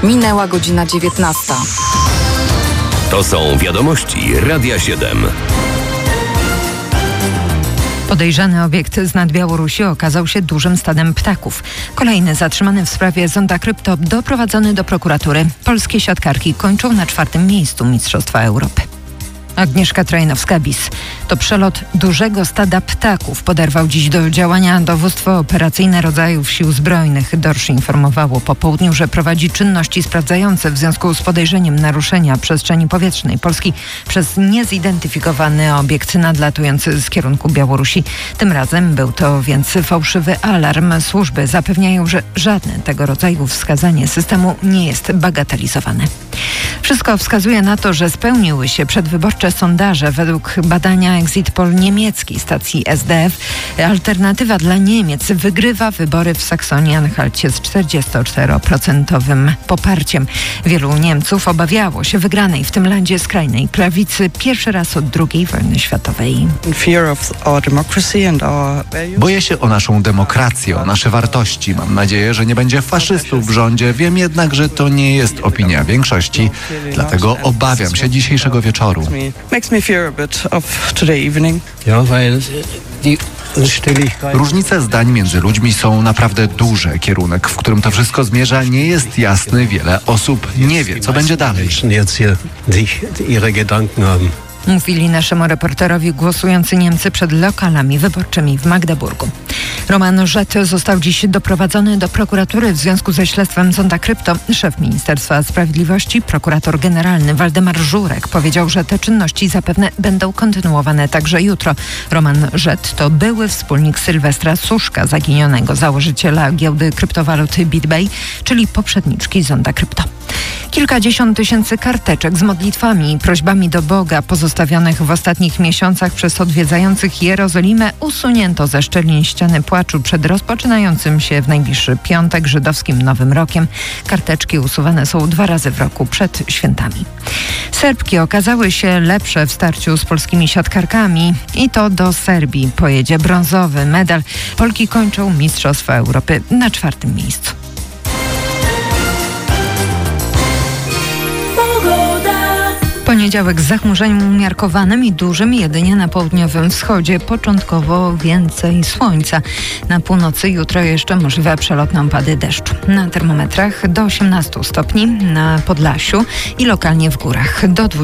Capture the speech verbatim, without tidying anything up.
Minęła godzina dziewiętnasta. To są wiadomości Radia siedem. Podejrzany obiekt z nad Białorusi okazał się dużym stadem ptaków. Kolejny zatrzymany w sprawie Zonda Krypto doprowadzony do prokuratury. Polskie siatkarki kończą na czwartym miejscu Mistrzostwa Europy. Agnieszka Trajnowska-Bis. To przelot dużego stada ptaków poderwał dziś do działania Dowództwo Operacyjne Rodzajów Sił Zbrojnych. Dorsz informowało po południu, że prowadzi czynności sprawdzające w związku z podejrzeniem naruszenia przestrzeni powietrznej Polski przez niezidentyfikowany obiekt nadlatujący z kierunku Białorusi. Tym razem był to więc fałszywy alarm. Służby zapewniają, że żadne tego rodzaju wskazanie systemu nie jest bagatelizowane. Wszystko wskazuje na to, że spełniły się przedwyborcze sondaże. Według badania Exit Poll niemieckiej stacji S D F Alternatywa dla Niemiec wygrywa wybory w Saksonii-Anhalcie z czterdziestoczteroprocentowym poparciem. Wielu Niemców obawiało się wygranej w tym landzie skrajnej prawicy pierwszy raz od drugiej wojny światowej. Boję się o naszą demokrację, o nasze wartości. Mam nadzieję, że nie będzie faszystów w rządzie. Wiem jednak, że to nie jest opinia większości. Dlatego obawiam się dzisiejszego wieczoru. Różnice zdań między ludźmi są naprawdę duże. Kierunek, w którym to wszystko zmierza, nie jest jasny. Wiele osób nie wie, co będzie dalej. Mówili naszemu reporterowi głosujący Niemcy przed lokalami wyborczymi w Magdeburgu. Roman Żet został dziś doprowadzony do prokuratury w związku ze śledztwem Zonda Krypto. Szef Ministerstwa Sprawiedliwości, prokurator generalny Waldemar Żurek powiedział, że te czynności zapewne będą kontynuowane także jutro. Roman Żet to były wspólnik Sylwestra Suszka, zaginionego założyciela giełdy kryptowalut BitBay, czyli poprzedniczki Zonda Krypto. Kilkadziesiąt tysięcy karteczek z modlitwami i prośbami do Boga pozostawionych w ostatnich miesiącach przez odwiedzających Jerozolimę usunięto ze szczelin ściany płaczu przed rozpoczynającym się w najbliższy piątek żydowskim Nowym Rokiem. Karteczki usuwane są dwa razy w roku przed świętami. Serbki okazały się lepsze w starciu z polskimi siatkarkami i to do Serbii pojedzie brązowy medal. Polki kończą Mistrzostwa Europy na czwartym miejscu. Poniedziałek z zachmurzeniem umiarkowanym i dużym jedynie na południowym wschodzie. Początkowo więcej słońca. Na północy jutro jeszcze możliwe przelotne opady deszczu. Na termometrach do osiemnastu stopni na Podlasiu i lokalnie w górach do dwudziestu.